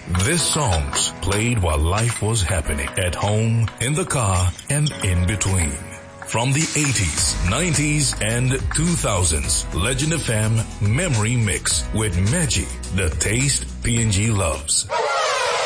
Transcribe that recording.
This songs played while life was happening at home, in the car, and in between. From the 80s, 90s, and 2000s, Legend FM Memory Mix with Maggie, the taste P&G loves.